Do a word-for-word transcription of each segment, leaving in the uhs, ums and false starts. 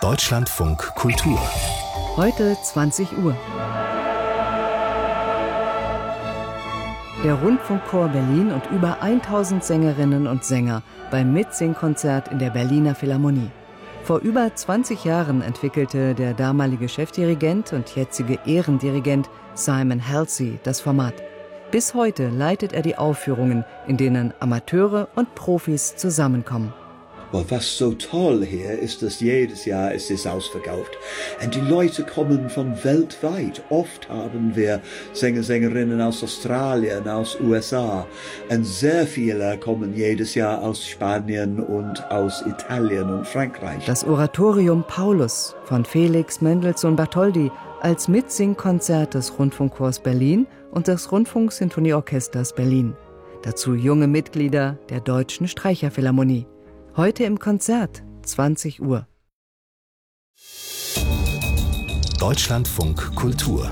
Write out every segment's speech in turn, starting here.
Deutschlandfunk Kultur. Heute zwanzig Uhr. Der Rundfunkchor Berlin und über tausend Sängerinnen und Sänger beim Mitsingkonzert in der Berliner Philharmonie. Vor über zwanzig Jahren entwickelte der damalige Chefdirigent und jetzige Ehrendirigent Simon Halsey das Format. Bis heute leitet er die Aufführungen, in denen Amateure und Profis zusammenkommen. Well, was so toll hier ist, dass jedes Jahr ist es ausverkauft. Und die Leute kommen von weltweit. Oft haben wir Sänger, Sängerinnen aus Australien, aus U S A. Und sehr viele kommen jedes Jahr aus Spanien und aus Italien und Frankreich. Das Oratorium Paulus von Felix Mendelssohn Bartholdy als Mitsingkonzert des Rundfunkchors Berlin und des Rundfunksinfonieorchesters Berlin. Dazu junge Mitglieder der Deutschen Streicherphilharmonie. Heute im Konzert, zwanzig Uhr. Deutschlandfunk Kultur.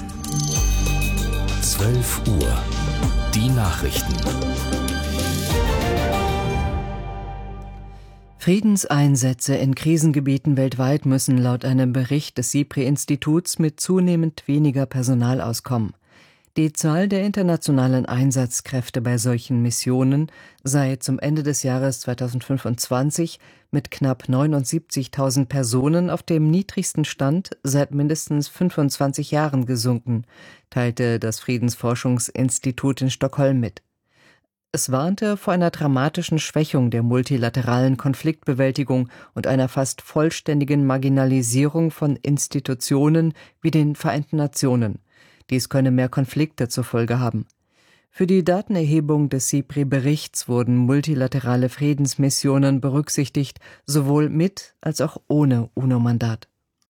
zwölf Uhr. Die Nachrichten. Friedenseinsätze in Krisengebieten weltweit müssen laut einem Bericht des SIPRI-Instituts mit zunehmend weniger Personal auskommen. Die Zahl der internationalen Einsatzkräfte bei solchen Missionen sei zum Ende des Jahres zweitausendfünfundzwanzig mit knapp neunundsiebzigtausend Personen auf dem niedrigsten Stand seit mindestens fünfundzwanzig Jahren gesunken, teilte das Friedensforschungsinstitut in Stockholm mit. Es warnte vor einer dramatischen Schwächung der multilateralen Konfliktbewältigung und einer fast vollständigen Marginalisierung von Institutionen wie den Vereinten Nationen. Dies könne mehr Konflikte zur Folge haben. Für die Datenerhebung des SIPRI-Berichts wurden multilaterale Friedensmissionen berücksichtigt, sowohl mit als auch ohne UNO-Mandat.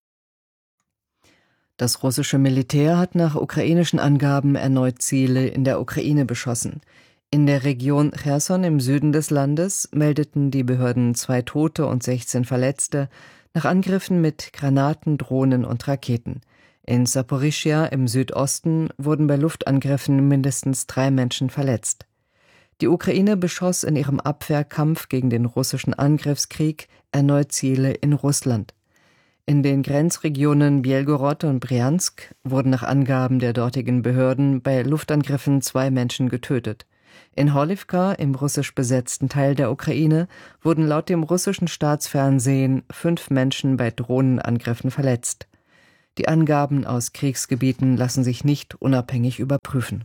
Das russische Militär hat nach ukrainischen Angaben erneut Ziele in der Ukraine beschossen. In der Region Cherson im Süden des Landes meldeten die Behörden zwei Tote und sechzehn Verletzte nach Angriffen mit Granaten, Drohnen und Raketen. In Saporischschja im Südosten wurden bei Luftangriffen mindestens drei Menschen verletzt. Die Ukraine beschoss in ihrem Abwehrkampf gegen den russischen Angriffskrieg erneut Ziele in Russland. In den Grenzregionen Bjelgorod und Brjansk wurden nach Angaben der dortigen Behörden bei Luftangriffen zwei Menschen getötet. In Horlivka, im russisch besetzten Teil der Ukraine, wurden laut dem russischen Staatsfernsehen fünf Menschen bei Drohnenangriffen verletzt. Die Angaben aus Kriegsgebieten lassen sich nicht unabhängig überprüfen.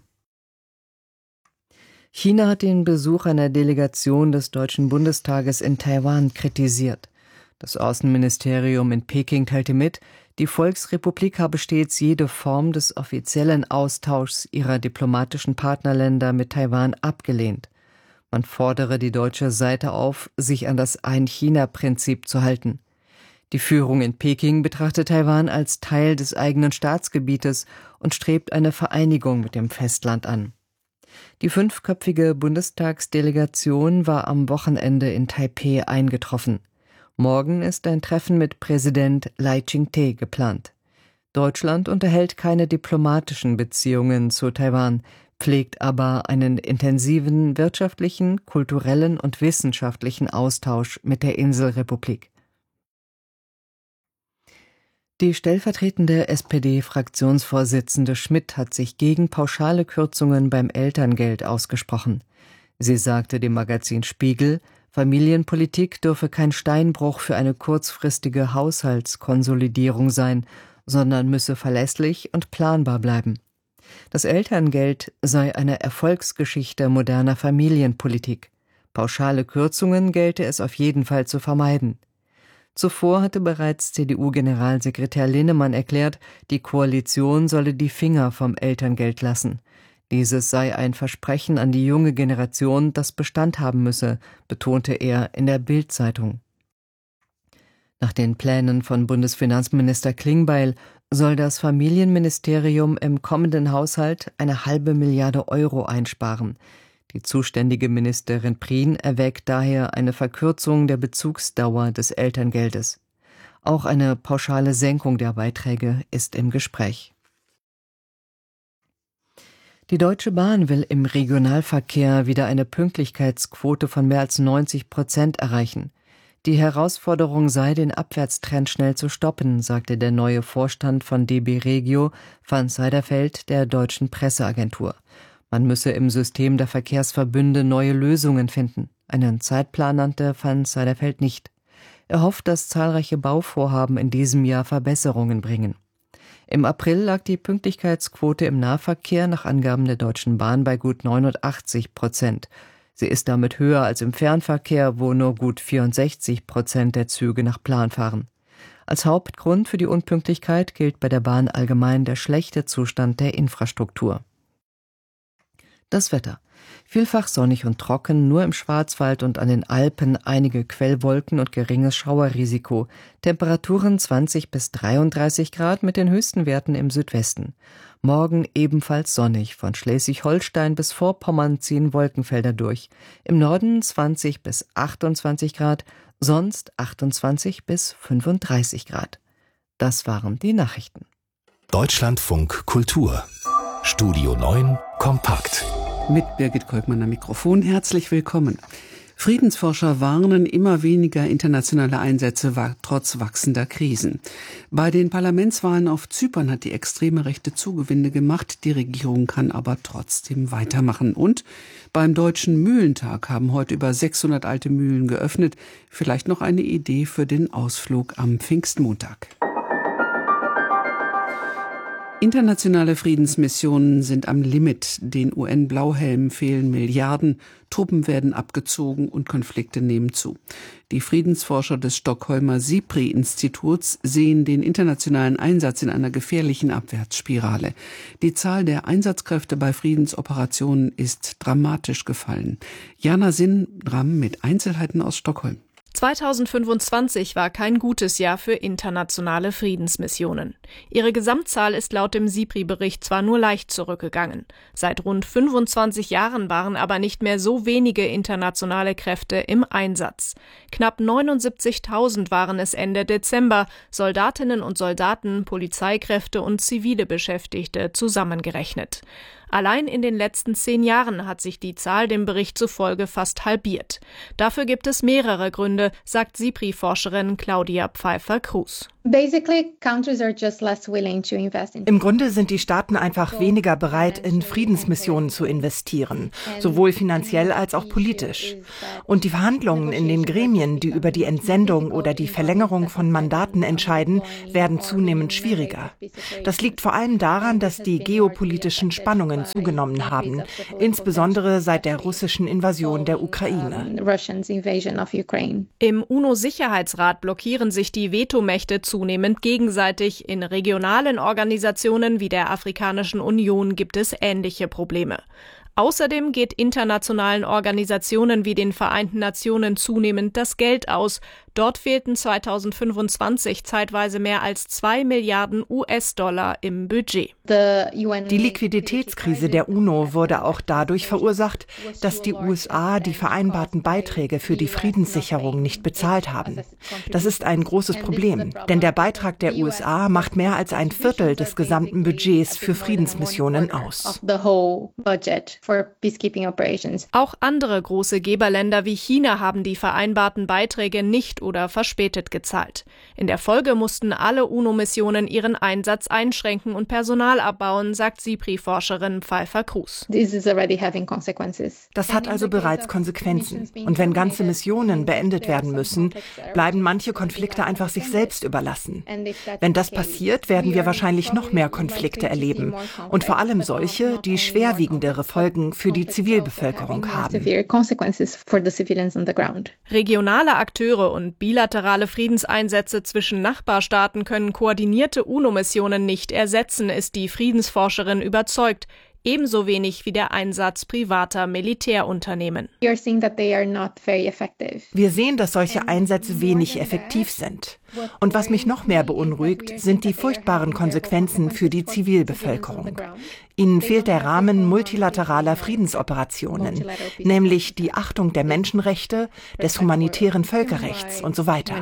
China hat den Besuch einer Delegation des Deutschen Bundestages in Taiwan kritisiert. Das Außenministerium in Peking teilte mit, die Volksrepublik habe stets jede Form des offiziellen Austauschs ihrer diplomatischen Partnerländer mit Taiwan abgelehnt. Man fordere die deutsche Seite auf, sich an das Ein-China-Prinzip zu halten. Die Führung in Peking betrachtet Taiwan als Teil des eigenen Staatsgebietes und strebt eine Vereinigung mit dem Festland an. Die fünfköpfige Bundestagsdelegation war am Wochenende in Taipeh eingetroffen. Morgen ist ein Treffen mit Präsident Lai Ching-te geplant. Deutschland unterhält keine diplomatischen Beziehungen zu Taiwan, pflegt aber einen intensiven wirtschaftlichen, kulturellen und wissenschaftlichen Austausch mit der Inselrepublik. Die stellvertretende S P D-Fraktionsvorsitzende Schmidt hat sich gegen pauschale Kürzungen beim Elterngeld ausgesprochen. Sie sagte dem Magazin Spiegel, Familienpolitik dürfe kein Steinbruch für eine kurzfristige Haushaltskonsolidierung sein, sondern müsse verlässlich und planbar bleiben. Das Elterngeld sei eine Erfolgsgeschichte moderner Familienpolitik. Pauschale Kürzungen gelte es auf jeden Fall zu vermeiden. Zuvor hatte bereits C D U-Generalsekretär Linnemann erklärt, die Koalition solle die Finger vom Elterngeld lassen. Dieses sei ein Versprechen an die junge Generation, das Bestand haben müsse, betonte er in der Bild-Zeitung. Nach den Plänen von Bundesfinanzminister Klingbeil soll das Familienministerium im kommenden Haushalt eine halbe Milliarde Euro einsparen. Die zuständige Ministerin Prien erwägt daher eine Verkürzung der Bezugsdauer des Elterngeldes. Auch eine pauschale Senkung der Beiträge ist im Gespräch. Die Deutsche Bahn will im Regionalverkehr wieder eine Pünktlichkeitsquote von mehr als neunzig Prozent erreichen. Die Herausforderung sei, den Abwärtstrend schnell zu stoppen, sagte der neue Vorstand von D B Regio, van Seiderfeld, der deutschen Presseagentur. Man müsse im System der Verkehrsverbünde neue Lösungen finden. Einen Zeitplan nannte van Seiderfeld nicht. Er hofft, dass zahlreiche Bauvorhaben in diesem Jahr Verbesserungen bringen. Im April lag die Pünktlichkeitsquote im Nahverkehr nach Angaben der Deutschen Bahn bei gut neunundachtzig Prozent. Sie ist damit höher als im Fernverkehr, wo nur gut vierundsechzig Prozent der Züge nach Plan fahren. Als Hauptgrund für die Unpünktlichkeit gilt bei der Bahn allgemein der schlechte Zustand der Infrastruktur. Das Wetter. Vielfach sonnig und trocken, nur im Schwarzwald und an den Alpen einige Quellwolken und geringes Schauerrisiko. Temperaturen zwanzig bis dreiunddreißig Grad mit den höchsten Werten im Südwesten. Morgen ebenfalls sonnig. Von Schleswig-Holstein bis Vorpommern ziehen Wolkenfelder durch. Im Norden zwanzig bis achtundzwanzig Grad, sonst achtundzwanzig bis fünfunddreißig Grad. Das waren die Nachrichten. Deutschlandfunk Kultur. Studio neun Kompakt. Mit Birgit Kolkmann am Mikrofon. Herzlich willkommen. Friedensforscher warnen, immer weniger internationale Einsätze trotz wachsender Krisen. Bei den Parlamentswahlen auf Zypern hat die extreme Rechte Zugewinne gemacht. Die Regierung kann aber trotzdem weitermachen. Und beim Deutschen Mühlentag haben heute über sechshundert alte Mühlen geöffnet. Vielleicht noch eine Idee für den Ausflug am Pfingstmontag. Internationale Friedensmissionen sind am Limit. Den U N-Blauhelmen fehlen Milliarden, Truppen werden abgezogen und Konflikte nehmen zu. Die Friedensforscher des Stockholmer SIPRI-Instituts sehen den internationalen Einsatz in einer gefährlichen Abwärtsspirale. Die Zahl der Einsatzkräfte bei Friedensoperationen ist dramatisch gefallen. Jana Sindram mit Einzelheiten aus Stockholm. zweitausendfünfundzwanzig war kein gutes Jahr für internationale Friedensmissionen. Ihre Gesamtzahl ist laut dem SIPRI-Bericht zwar nur leicht zurückgegangen. Seit rund fünfundzwanzig Jahren waren aber nicht mehr so wenige internationale Kräfte im Einsatz. Knapp neunundsiebzigtausend waren es Ende Dezember, Soldatinnen und Soldaten, Polizeikräfte und zivile Beschäftigte zusammengerechnet. Allein in den letzten zehn Jahren hat sich die Zahl dem Bericht zufolge fast halbiert. Dafür gibt es mehrere Gründe, sagt SIPRI-Forscherin Claudia Pfeiffer-Kruse. Im Grunde sind die Staaten einfach weniger bereit, in Friedensmissionen zu investieren, sowohl finanziell als auch politisch. Und die Verhandlungen in den Gremien, die über die Entsendung oder die Verlängerung von Mandaten entscheiden, werden zunehmend schwieriger. Das liegt vor allem daran, dass die geopolitischen Spannungen zugenommen haben, insbesondere seit der russischen Invasion der Ukraine. Im UNO-Sicherheitsrat blockieren sich die Vetomächte zunehmend gegenseitig. In regionalen Organisationen wie der Afrikanischen Union gibt es ähnliche Probleme. Außerdem geht internationalen Organisationen wie den Vereinten Nationen zunehmend das Geld aus. Dort fehlten zweitausendfünfundzwanzig zeitweise mehr als zwei Milliarden U S-Dollar im Budget. Die Liquiditätskrise der UNO wurde auch dadurch verursacht, dass die U S A die vereinbarten Beiträge für die Friedenssicherung nicht bezahlt haben. Das ist ein großes Problem, denn der Beitrag der U S A macht mehr als ein Viertel des gesamten Budgets für Friedensmissionen aus. Auch andere große Geberländer wie China haben die vereinbarten Beiträge nicht oder verspätet gezahlt. In der Folge mussten alle UNO-Missionen ihren Einsatz einschränken und Personal abbauen, sagt SIPRI-Forscherin Pfeiffer-Kruse. Das hat also bereits Konsequenzen. Und wenn ganze Missionen beendet werden müssen, bleiben manche Konflikte einfach sich selbst überlassen. Wenn das passiert, werden wir wahrscheinlich noch mehr Konflikte erleben. Und vor allem solche, die schwerwiegendere Folgen für die Zivilbevölkerung haben. Regionale Akteure und bilaterale Friedenseinsätze zwischen Nachbarstaaten können koordinierte UNO-Missionen nicht ersetzen, ist die Friedensforscherin überzeugt. Ebenso wenig wie der Einsatz privater Militärunternehmen. Wir sehen, dass solche Einsätze wenig effektiv sind. Und was mich noch mehr beunruhigt, sind die furchtbaren Konsequenzen für die Zivilbevölkerung. Ihnen fehlt der Rahmen multilateraler Friedensoperationen, nämlich die Achtung der Menschenrechte, des humanitären Völkerrechts und so weiter.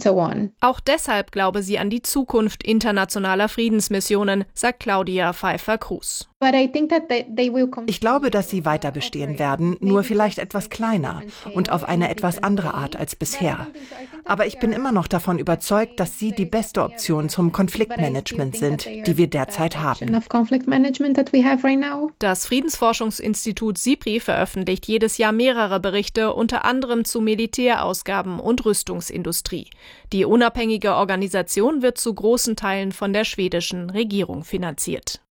Auch deshalb glaube sie an die Zukunft internationaler Friedensmissionen, sagt Claudia Pfeiffer-Kruse. Eva Cruz. Ich glaube, dass sie weiter bestehen werden, nur vielleicht etwas kleiner und auf eine etwas andere Art als bisher. Aber ich bin immer noch davon überzeugt, dass sie die beste Option zum Konfliktmanagement sind, die wir derzeit haben. Das Friedensforschungsinstitut SIPRI veröffentlicht jedes Jahr mehrere Berichte, unter anderem zu Militärausgaben und Rüstungsindustrie. Die unabhängige Organisation wird zu großen Teilen von der schwedischen Regierung finanziert.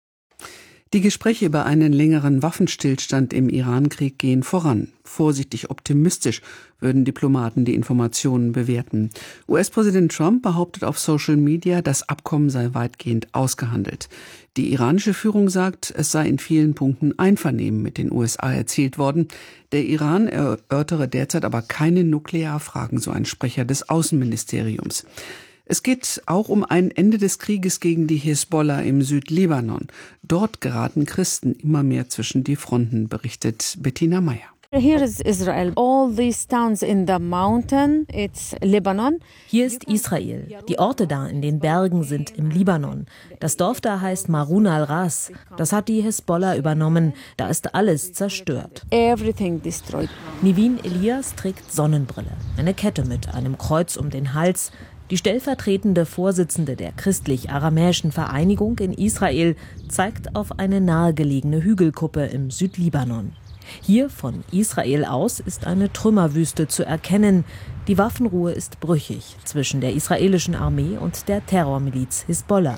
Die Gespräche über einen längeren Waffenstillstand im Irankrieg gehen voran. Vorsichtig optimistisch würden Diplomaten die Informationen bewerten. U S-Präsident Trump behauptet auf Social Media, das Abkommen sei weitgehend ausgehandelt. Die iranische Führung sagt, es sei in vielen Punkten Einvernehmen mit den U S A erzielt worden. Der Iran erörtere derzeit aber keine Nuklearfragen, so ein Sprecher des Außenministeriums. Es geht auch um ein Ende des Krieges gegen die Hisbollah im Südlibanon. Dort geraten Christen immer mehr zwischen die Fronten, berichtet Bettina Meyer. Here is Israel. All these towns in the mountain, it's Lebanon. Hier ist Israel. Die Orte da in den Bergen sind im Libanon. Das Dorf da heißt Marun al-Ras. Das hat die Hisbollah übernommen. Da ist alles zerstört. Everything destroyed. Nivin Elias trägt Sonnenbrille, eine Kette mit einem Kreuz um den Hals. Die stellvertretende Vorsitzende der christlich-aramäischen Vereinigung in Israel zeigt auf eine nahegelegene Hügelkuppe im Südlibanon. Hier von Israel aus ist eine Trümmerwüste zu erkennen. Die Waffenruhe ist brüchig zwischen der israelischen Armee und der Terrormiliz Hisbollah.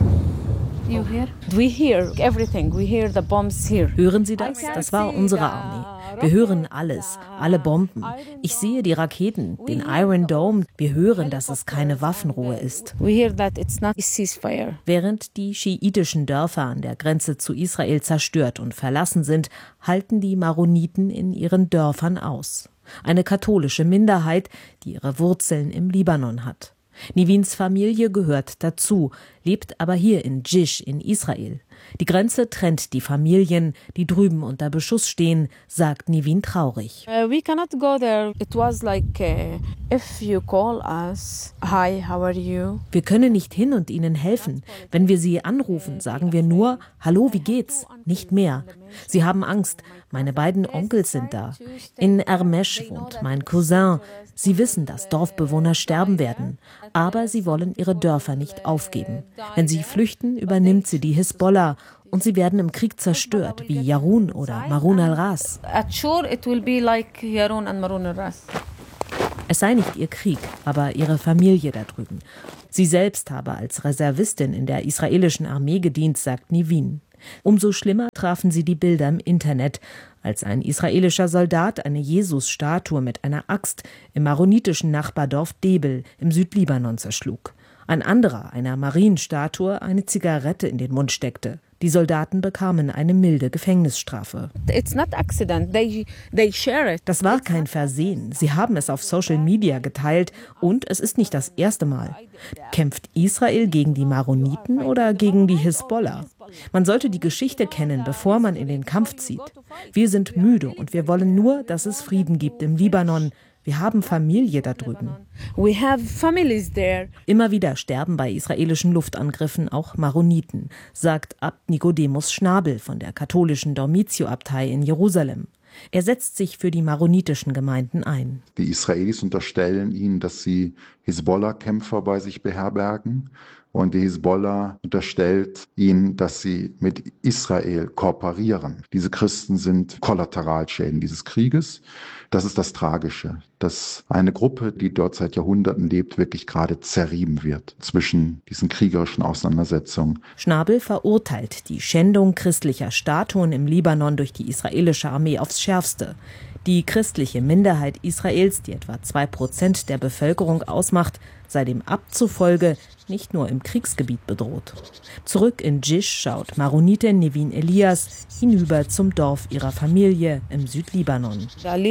You hear? We hear everything. We hear the bombs here. Hören Sie das? Das war unsere Armee. Wir hören alles, alle Bomben. Ich sehe die Raketen, den Iron Dome. Wir hören, dass es keine Waffenruhe ist. We hear that it's not a ceasefire. Während die schiitischen Dörfer an der Grenze zu Israel zerstört und verlassen sind, halten die Maroniten in ihren Dörfern aus. Eine katholische Minderheit, die ihre Wurzeln im Libanon hat. Nivins Familie gehört dazu, lebt aber hier in Jish in Israel. Die Grenze trennt die Familien, die drüben unter Beschuss stehen, sagt Nivin traurig. Uh, we cannot go there. It was like uh, if you call us, hi, how are you? Wir können nicht hin und ihnen helfen. Wenn wir sie anrufen, sagen wir nur, hallo, wie geht's? Nicht mehr. Sie haben Angst. Meine beiden Onkels sind da. In Ermesh wohnt mein Cousin. Sie wissen, dass Dorfbewohner sterben werden. Aber sie wollen ihre Dörfer nicht aufgeben. Wenn sie flüchten, übernimmt sie die Hisbollah. Und sie werden im Krieg zerstört, wie Yarun oder Marun al-Ras. Es sei nicht ihr Krieg, aber ihre Familie da drüben. Sie selbst habe als Reservistin in der israelischen Armee gedient, sagt Nivin. Umso schlimmer trafen sie die Bilder im Internet, als ein israelischer Soldat eine Jesus-Statue mit einer Axt im maronitischen Nachbardorf Debel im Südlibanon zerschlug. Ein anderer einer Marienstatue eine Zigarette in den Mund steckte. Die Soldaten bekamen eine milde Gefängnisstrafe. It's not accident. They, they share it. Das war kein Versehen. Sie haben es auf Social Media geteilt und es ist nicht das erste Mal. Kämpft Israel gegen die Maroniten oder gegen die Hisbollah? Man sollte die Geschichte kennen, bevor man in den Kampf zieht. Wir sind müde und wir wollen nur, dass es Frieden gibt im Libanon. Wir haben Familie da drüben. We have families there. Immer wieder sterben bei israelischen Luftangriffen auch Maroniten, sagt Abt Nicodemus Schnabel von der katholischen Dormitio-Abtei in Jerusalem. Er setzt sich für die maronitischen Gemeinden ein. Die Israelis unterstellen ihnen, dass sie Hisbollah-Kämpfer bei sich beherbergen. Und die Hisbollah unterstellt ihnen, dass sie mit Israel kooperieren. Diese Christen sind Kollateralschäden dieses Krieges. Das ist das Tragische, dass eine Gruppe, die dort seit Jahrhunderten lebt, wirklich gerade zerrieben wird zwischen diesen kriegerischen Auseinandersetzungen. Schnabel verurteilt die Schändung christlicher Statuen im Libanon durch die israelische Armee aufs Schärfste. Die christliche Minderheit Israels, die etwa zwei Prozent der Bevölkerung ausmacht, sei dem Abt zufolge nicht nur im Kriegsgebiet bedroht. Zurück in Jish schaut Maronitin Nivin Elias hinüber zum Dorf ihrer Familie im Südlibanon.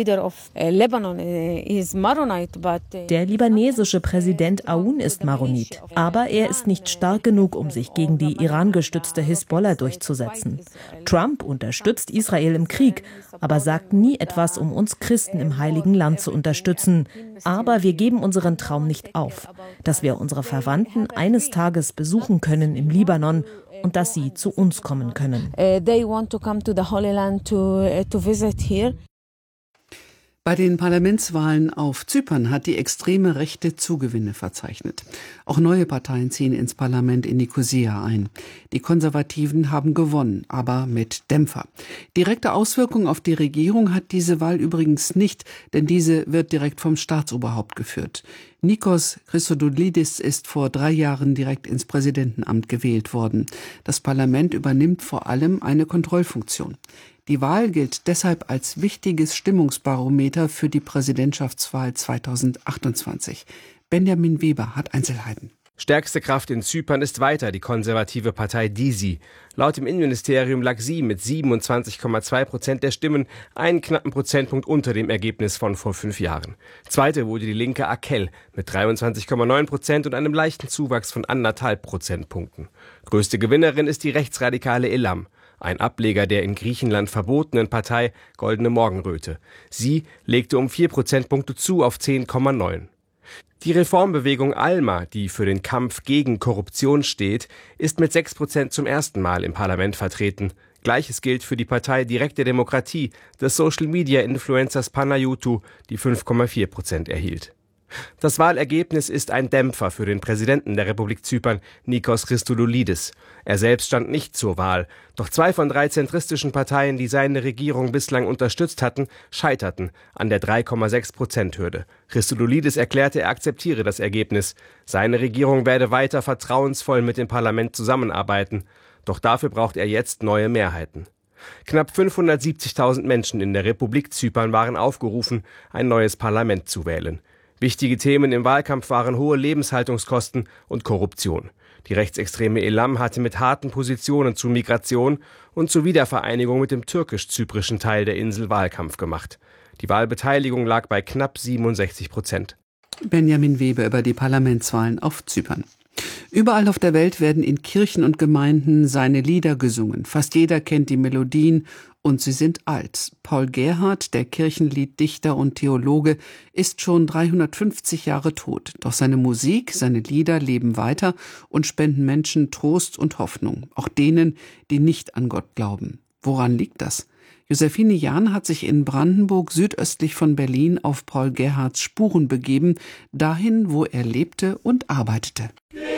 Der libanesische Präsident Aoun ist Maronit, aber er ist nicht stark genug, um sich gegen die Iran-gestützte Hisbollah durchzusetzen. Trump unterstützt Israel im Krieg, aber sagt nie etwas, um uns Christen im Heiligen Land zu unterstützen. Aber wir geben unseren Traum nicht auf, dass wir unsere Verwandten eines Tages besuchen können im Libanon und dass sie zu uns kommen können. They want to come to the Holy Land to, to visit here. Bei den Parlamentswahlen auf Zypern hat die extreme Rechte Zugewinne verzeichnet. Auch neue Parteien ziehen ins Parlament in Nikosia ein. Die Konservativen haben gewonnen, aber mit Dämpfer. Direkte Auswirkungen auf die Regierung hat diese Wahl übrigens nicht, denn diese wird direkt vom Staatsoberhaupt geführt. Nikos Christodoulidis ist vor drei Jahren direkt ins Präsidentenamt gewählt worden. Das Parlament übernimmt vor allem eine Kontrollfunktion. Die Wahl gilt deshalb als wichtiges Stimmungsbarometer für die Präsidentschaftswahl zweitausendachtundzwanzig. Benjamin Weber hat Einzelheiten. Stärkste Kraft in Zypern ist weiter die konservative Partei DİSİ. Laut dem Innenministerium lag sie mit siebenundzwanzig Komma zwei Prozent der Stimmen einen knappen Prozentpunkt unter dem Ergebnis von vor fünf Jahren. Zweite wurde die linke AKEL mit dreiundzwanzig Komma neun Prozent und einem leichten Zuwachs von anderthalb Prozentpunkten. Größte Gewinnerin ist die rechtsradikale Elam, ein Ableger der in Griechenland verbotenen Partei Goldene Morgenröte. Sie legte um vier Prozentpunkte zu auf zehn Komma neun. Die Reformbewegung ALMA, die für den Kampf gegen Korruption steht, ist mit sechs Prozent zum ersten Mal im Parlament vertreten. Gleiches gilt für die Partei Direkte Demokratie des Social-Media-Influencers Panayiotou, die fünf Komma vier Prozent erhielt. Das Wahlergebnis ist ein Dämpfer für den Präsidenten der Republik Zypern, Nikos Christodoulidis. Er selbst stand nicht zur Wahl. Doch zwei von drei zentristischen Parteien, die seine Regierung bislang unterstützt hatten, scheiterten an der drei Komma sechs Prozent Hürde. Christodoulidis erklärte, er akzeptiere das Ergebnis. Seine Regierung werde weiter vertrauensvoll mit dem Parlament zusammenarbeiten. Doch dafür braucht er jetzt neue Mehrheiten. Knapp fünfhundertsiebzigtausend Menschen in der Republik Zypern waren aufgerufen, ein neues Parlament zu wählen. Wichtige Themen im Wahlkampf waren hohe Lebenshaltungskosten und Korruption. Die rechtsextreme Elam hatte mit harten Positionen zu Migration und zur Wiedervereinigung mit dem türkisch-zyprischen Teil der Insel Wahlkampf gemacht. Die Wahlbeteiligung lag bei knapp siebenundsechzig Prozent. Benjamin Weber über die Parlamentswahlen auf Zypern. Überall auf der Welt werden in Kirchen und Gemeinden seine Lieder gesungen. Fast jeder kennt die Melodien und sie sind alt. Paul Gerhardt, der Kirchenlieddichter und Theologe, ist schon dreihundertfünfzig Jahre tot. Doch seine Musik, seine Lieder leben weiter und spenden Menschen Trost und Hoffnung, auch denen, die nicht an Gott glauben. Woran liegt das? Josephine Jahn hat sich in Brandenburg südöstlich von Berlin auf Paul Gerhardts Spuren begeben, dahin, wo er lebte und arbeitete.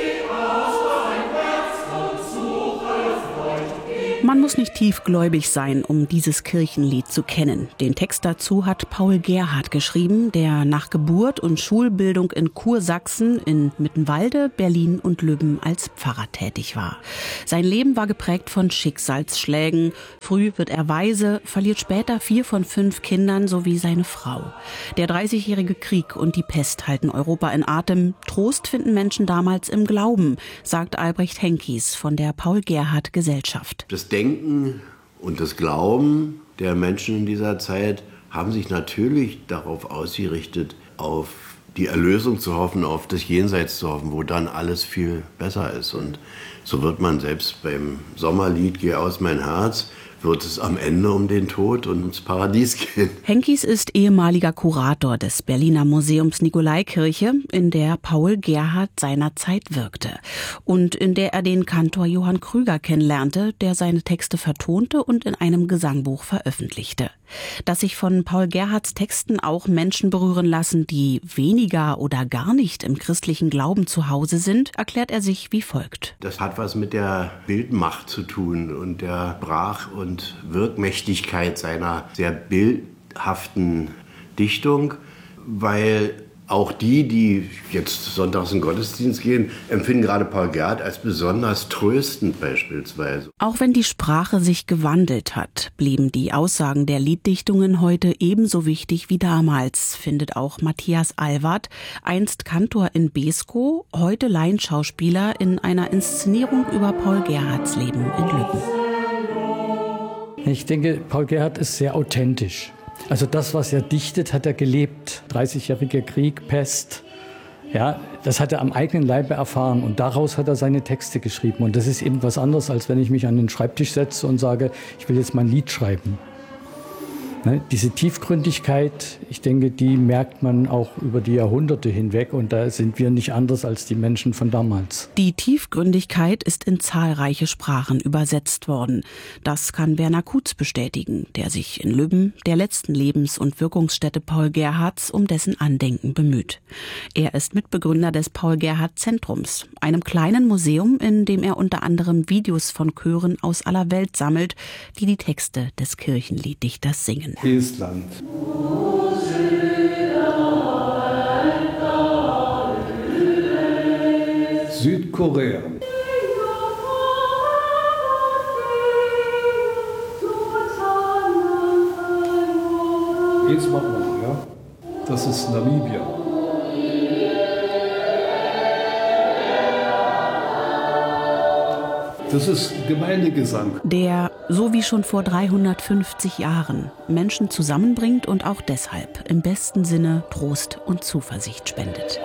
Man muss nicht tiefgläubig sein, um dieses Kirchenlied zu kennen. Den Text dazu hat Paul Gerhardt geschrieben, der nach Geburt und Schulbildung in Kursachsen, in Mittenwalde, Berlin und Lübben als Pfarrer tätig war. Sein Leben war geprägt von Schicksalsschlägen. Früh wird er Waise, verliert später vier von fünf Kindern sowie seine Frau. Der dreißigjährige Krieg und die Pest halten Europa in Atem. Trost finden Menschen damals im Glauben, sagt Albrecht Henkies von der Paul Gerhardt Gesellschaft. Das Denken und das Glauben der Menschen in dieser Zeit haben sich natürlich darauf ausgerichtet, auf die Erlösung zu hoffen, auf das Jenseits zu hoffen, wo dann alles viel besser ist. Und so wird man selbst beim Sommerlied Geh aus mein Herz, wird es am Ende um den Tod und ums Paradies gehen. Henkies ist ehemaliger Kurator des Berliner Museums Nikolaikirche, in der Paul Gerhardt seinerzeit wirkte und in der er den Kantor Johann Krüger kennenlernte, der seine Texte vertonte und in einem Gesangbuch veröffentlichte. Dass sich von Paul Gerhardts Texten auch Menschen berühren lassen, die weniger oder gar nicht im christlichen Glauben zu Hause sind, erklärt er sich wie folgt. Das hat was mit der Bildmacht zu tun und der Brach- und Wirkmächtigkeit seiner sehr bildhaften Dichtung, weil auch die, die jetzt sonntags in den Gottesdienst gehen, empfinden gerade Paul Gerhardt als besonders tröstend beispielsweise. Auch wenn die Sprache sich gewandelt hat, blieben die Aussagen der Lieddichtungen heute ebenso wichtig wie damals, findet auch Matthias Alward, einst Kantor in Beeskow, heute Laienschauspieler in einer Inszenierung über Paul Gerhardts Leben in Lübben. Ich denke, Paul Gerhardt ist sehr authentisch. Also das, was er dichtet, hat er gelebt. dreißigjähriger Krieg, Pest, ja, das hat er am eigenen Leibe erfahren und daraus hat er seine Texte geschrieben. Und das ist eben was anderes, als wenn ich mich an den Schreibtisch setze und sage, ich will jetzt mal ein Lied schreiben. Ne, diese Tiefgründigkeit, ich denke, die merkt man auch über die Jahrhunderte hinweg und da sind wir nicht anders als die Menschen von damals. Die Tiefgründigkeit ist in zahlreiche Sprachen übersetzt worden. Das kann Werner Kutz bestätigen, der sich in Lübben, der letzten Lebens- und Wirkungsstätte Paul Gerhardts, um dessen Andenken bemüht. Er ist Mitbegründer des Paul-Gerhardt-Zentrums, einem kleinen Museum, in dem er unter anderem Videos von Chören aus aller Welt sammelt, die die Texte des Kirchenlieddichters singen. Estland. Südkorea. Jetzt machen wir, ja? Das ist Namibia. Das ist Gemeindegesang. Der, so wie schon vor dreihundertfünfzig Jahren, Menschen zusammenbringt und auch deshalb im besten Sinne Trost und Zuversicht spendet.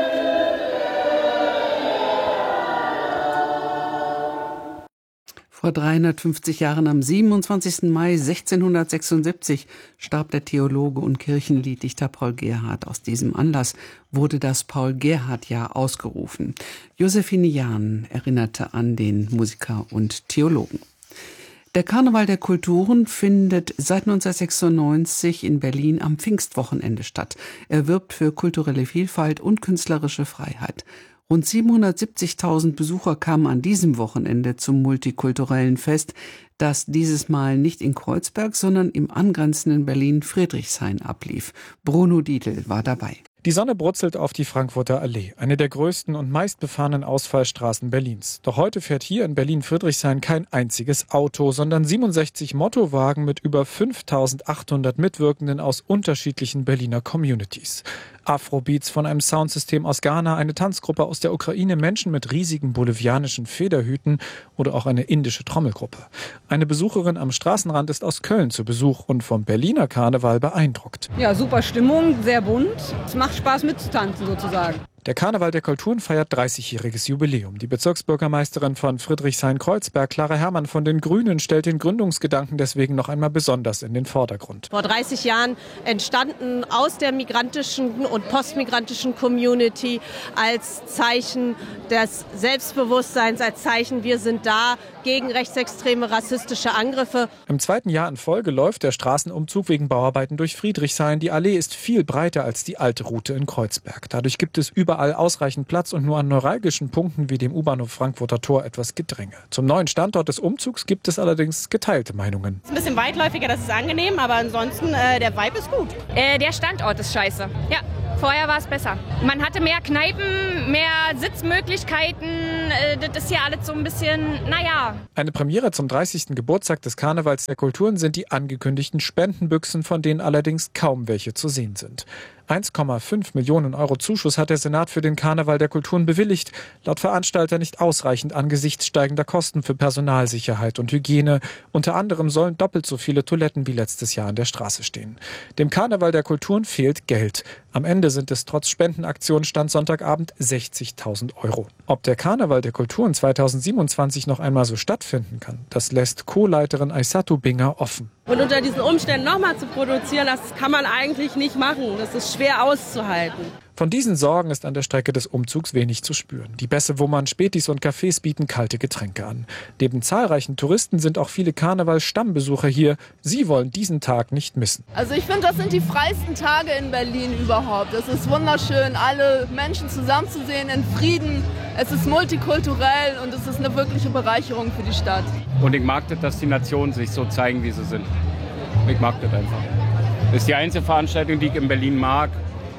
Vor dreihundertfünfzig Jahren, am siebenundzwanzigsten Mai sechzehnhundertsechsundsiebzig, starb der Theologe und Kirchenlieddichter Paul Gerhardt. Aus diesem Anlass wurde das Paul-Gerhardt-Jahr ausgerufen. Josephine Jahn erinnerte an den Musiker und Theologen. Der Karneval der Kulturen findet seit neunzehnhundertsechsundneunzig in Berlin am Pfingstwochenende statt. Er wirbt für kulturelle Vielfalt und künstlerische Freiheit. Rund siebenhundertsiebzigtausend Besucher kamen an diesem Wochenende zum multikulturellen Fest, das dieses Mal nicht in Kreuzberg, sondern im angrenzenden Berlin-Friedrichshain ablief. Bruno Dietl war dabei. Die Sonne brutzelt auf die Frankfurter Allee, eine der größten und meistbefahrenen Ausfallstraßen Berlins. Doch heute fährt hier in Berlin-Friedrichshain kein einziges Auto, sondern siebenundsechzig Mottowagen mit über fünftausendachthundert Mitwirkenden aus unterschiedlichen Berliner Communities. Afrobeats von einem Soundsystem aus Ghana, eine Tanzgruppe aus der Ukraine, Menschen mit riesigen bolivianischen Federhüten oder auch eine indische Trommelgruppe. Eine Besucherin am Straßenrand ist aus Köln zu Besuch und vom Berliner Karneval beeindruckt. Ja, super Stimmung, sehr bunt. Es macht Spaß mitzutanzen sozusagen. Der Karneval der Kulturen feiert dreißigjähriges Jubiläum. Die Bezirksbürgermeisterin von Friedrichshain-Kreuzberg, Clara Herrmann von den Grünen, stellt den Gründungsgedanken deswegen noch einmal besonders in den Vordergrund. Vor dreißig Jahren entstanden aus der migrantischen und postmigrantischen Community als Zeichen des Selbstbewusstseins, als Zeichen, wir sind da gegen rechtsextreme, rassistische Angriffe. Im zweiten Jahr in Folge läuft der Straßenumzug wegen Bauarbeiten durch Friedrichshain. Die Allee ist viel breiter als die alte Route in Kreuzberg. Dadurch gibt es überall ausreichend Platz und nur an neuralgischen Punkten wie dem U-Bahnhof Frankfurter Tor etwas Gedränge. Zum neuen Standort des Umzugs gibt es allerdings geteilte Meinungen. Es ist ein bisschen weitläufiger, das ist angenehm, aber ansonsten äh, der Vibe ist gut. Äh, der Standort ist scheiße. Ja. Vorher war es besser. Man hatte mehr Kneipen, mehr Sitzmöglichkeiten. Das ist ja alles so ein bisschen, naja. Eine Premiere zum dreißigsten Geburtstag des Karnevals der Kulturen sind die angekündigten Spendenbüchsen, von denen allerdings kaum welche zu sehen sind. eins Komma fünf Millionen Euro Zuschuss hat der Senat für den Karneval der Kulturen bewilligt. Laut Veranstalter nicht ausreichend angesichts steigender Kosten für Personalsicherheit und Hygiene. Unter anderem sollen doppelt so viele Toiletten wie letztes Jahr an der Straße stehen. Dem Karneval der Kulturen fehlt Geld. Am Ende sind es trotz Spendenaktion Stand Sonntagabend sechzigtausend Euro. Ob der Karneval der Kulturen zweitausendsiebenundzwanzig noch einmal so stattfinden kann, das lässt Co-Leiterin Aissatu Binger offen. Und unter diesen Umständen nochmal zu produzieren, das kann man eigentlich nicht machen. Das ist schwer auszuhalten. Von diesen Sorgen ist an der Strecke des Umzugs wenig zu spüren. Die Bässe Wummern, Spätis und Cafés bieten kalte Getränke an. Neben zahlreichen Touristen sind auch viele Karneval-Stammbesucher hier. Sie wollen diesen Tag nicht missen. Also ich finde, das sind die freisten Tage in Berlin überhaupt. Es ist wunderschön, alle Menschen zusammenzusehen in Frieden. Es ist multikulturell und es ist eine wirkliche Bereicherung für die Stadt. Und ich mag das, dass die Nationen sich so zeigen, wie sie sind. Ich mag das einfach. Das ist die einzige Veranstaltung, die ich in Berlin mag,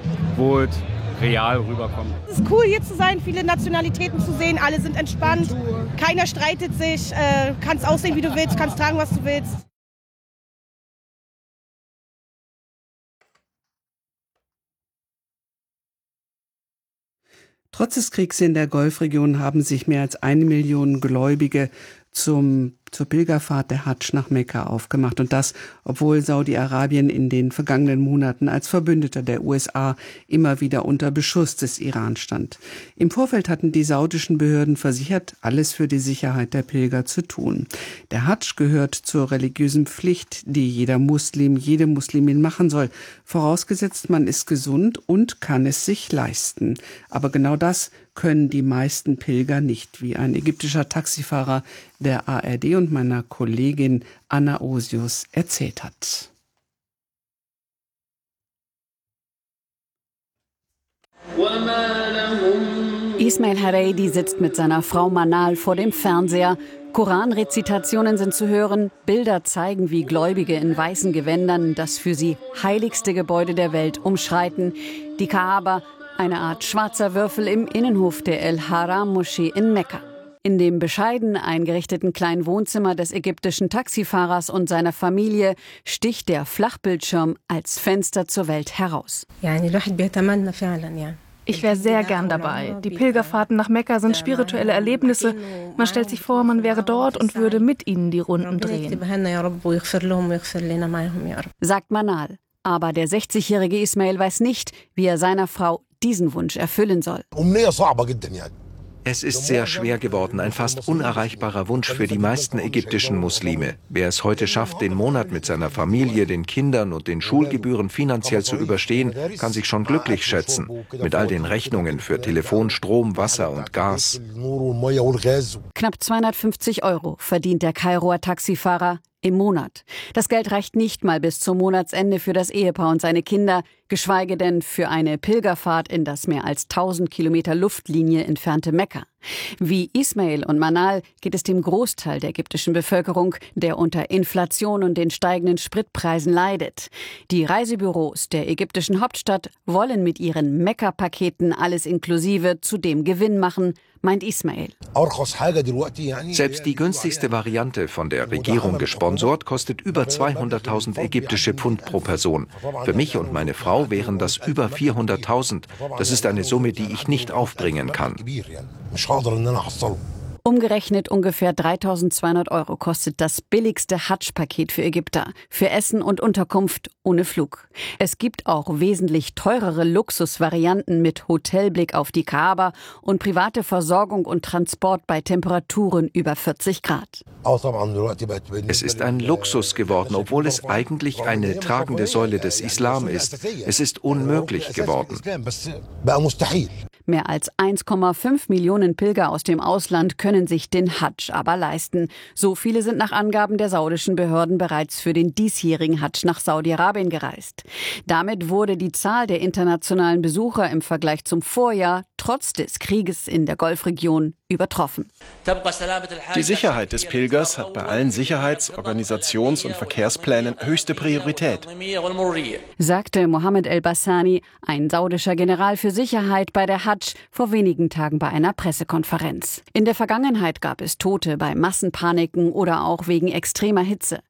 wo es real rüberkommt. Es ist cool, hier zu sein, viele Nationalitäten zu sehen. Alle sind entspannt, keiner streitet sich. Äh, kannst aussehen, wie du willst, kannst tragen, was du willst. Trotz des Kriegs in der Golfregion haben sich mehr als eine Million Gläubige zum zur Pilgerfahrt der Hadsch nach Mekka aufgemacht. Und das, obwohl Saudi-Arabien in den vergangenen Monaten als Verbündeter der U S A immer wieder unter Beschuss des Iran stand. Im Vorfeld hatten die saudischen Behörden versichert, alles für die Sicherheit der Pilger zu tun. Der Hadsch gehört zur religiösen Pflicht, die jeder Muslim, jede Muslimin machen soll. Vorausgesetzt, man ist gesund und kann es sich leisten. Aber genau das können die meisten Pilger nicht, wie ein ägyptischer Taxifahrer der A R D und meiner Kollegin Anna Osius erzählt hat. Ismail Hareidi sitzt mit seiner Frau Manal vor dem Fernseher. Koranrezitationen sind zu hören, Bilder zeigen, wie Gläubige in weißen Gewändern das für sie heiligste Gebäude der Welt umschreiten. Die Kaaba, eine Art schwarzer Würfel im Innenhof der El-Haram-Moschee in Mekka. In dem bescheiden eingerichteten kleinen Wohnzimmer des ägyptischen Taxifahrers und seiner Familie sticht der Flachbildschirm als Fenster zur Welt heraus. Ich wäre sehr gern dabei. Die Pilgerfahrten nach Mekka sind spirituelle Erlebnisse. Man stellt sich vor, man wäre dort und würde mit ihnen die Runden drehen. Sagt Manal. Aber der sechzigjährige Ismail weiß nicht, wie er seiner Frau diesen Wunsch erfüllen soll. Es ist sehr schwer geworden, ein fast unerreichbarer Wunsch für die meisten ägyptischen Muslime. Wer es heute schafft, den Monat mit seiner Familie, den Kindern und den Schulgebühren finanziell zu überstehen, kann sich schon glücklich schätzen. Mit all den Rechnungen für Telefon, Strom, Wasser und Gas. Knapp zweihundertfünfzig Euro verdient der Kairoer Taxifahrer im Monat. Das Geld reicht nicht mal bis zum Monatsende für das Ehepaar und seine Kinder, geschweige denn für eine Pilgerfahrt in das mehr als tausend Kilometer Luftlinie entfernte Mekka. Wie Ismail und Manal geht es dem Großteil der ägyptischen Bevölkerung, der unter Inflation und den steigenden Spritpreisen leidet. Die Reisebüros der ägyptischen Hauptstadt wollen mit ihren Mekka-Paketen alles inklusive zu dem Gewinn machen, meint Ismail. Selbst die günstigste Variante, von der Regierung gesponsort, kostet über zweihunderttausend ägyptische Pfund pro Person. Für mich und meine Frau wären das über vierhunderttausend. Das ist eine Summe, die ich nicht aufbringen kann. Umgerechnet ungefähr dreitausendzweihundert Euro kostet das billigste Hadsch-Paket für Ägypter, für Essen und Unterkunft ohne Flug. Es gibt auch wesentlich teurere Luxusvarianten mit Hotelblick auf die Kaaba und private Versorgung und Transport bei Temperaturen über vierzig Grad. Es ist ein Luxus geworden, obwohl es eigentlich eine tragende Säule des Islam ist. Es ist unmöglich geworden. Mehr als eins Komma fünf Millionen Pilger aus dem Ausland können sich den Hadsch aber leisten. So viele sind nach Angaben der saudischen Behörden bereits für den diesjährigen Hadsch nach Saudi-Arabien gereist. Damit wurde die Zahl der internationalen Besucher im Vergleich zum Vorjahr trotz des Krieges in der Golfregion übertroffen. Die Sicherheit des Pilgers hat bei allen Sicherheits-, Organisations- und Verkehrsplänen höchste Priorität, sagte Mohammed El-Bassani, ein saudischer General für Sicherheit bei der Hadsch, vor wenigen Tagen bei einer Pressekonferenz. In der Vergangenheit gab es Tote bei Massenpaniken oder auch wegen extremer Hitze.